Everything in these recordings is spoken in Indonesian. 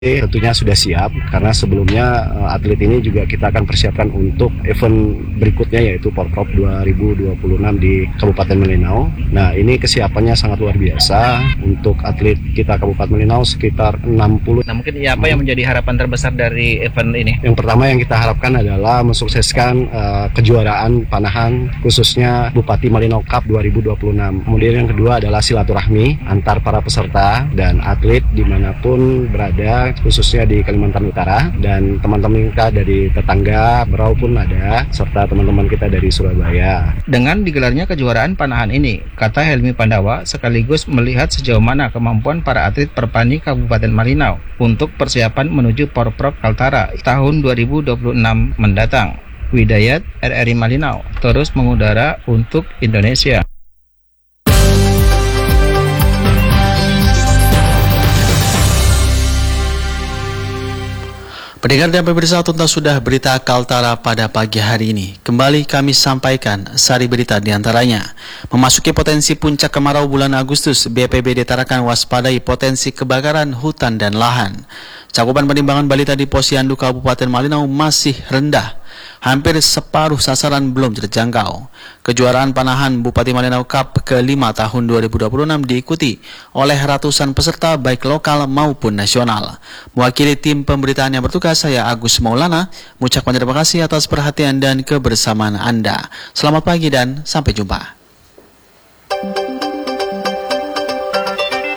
Tentunya sudah siap karena sebelumnya atlet ini juga kita akan persiapkan untuk event berikutnya yaitu Porprov 2026 di Kabupaten Malinau. Nah, ini kesiapannya sangat luar biasa untuk atlet kita Kabupaten Malinau sekitar 60. Nah, mungkin apa yang menjadi harapan terbesar dari event ini? Yang pertama yang kita harapkan adalah mensukseskan kejuaraan panahan khususnya Bupati Malinau Cup 2026. Kemudian yang kedua adalah silaturahmi antar para peserta dan atlet dimanapun berada, khususnya di Kalimantan Utara, dan teman-teman kita dari tetangga Berau pun ada, serta teman-teman kita dari Surabaya. Dengan digelarnya kejuaraan panahan ini, kata Helmi Pandawa, sekaligus melihat sejauh mana kemampuan para atlet perpani Kabupaten Malinau untuk persiapan menuju Porprov Kaltara tahun 2026 mendatang. Widayat, RRI Malinau, terus mengudara untuk Indonesia. Pendengar dan pemirsa, tuntas sudah berita Kaltara pada pagi hari ini. Kembali kami sampaikan sari berita diantaranya. Memasuki potensi puncak kemarau bulan Agustus, BPBD Tarakan waspadai potensi kebakaran hutan dan lahan. Cakupan penimbangan balita di Posyandu Kabupaten Malinau masih rendah. Hampir separuh sasaran belum terjangkau. Kejuaraan panahan Bupati Malinau Cup ke-5 tahun 2026 diikuti oleh ratusan peserta baik lokal maupun nasional. Mewakili tim pemberitaan yang bertugas, saya Agus Maulana mengucapkan terima kasih atas perhatian dan kebersamaan Anda. Selamat pagi dan sampai jumpa.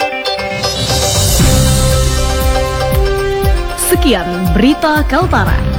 Sekian berita Kaltara.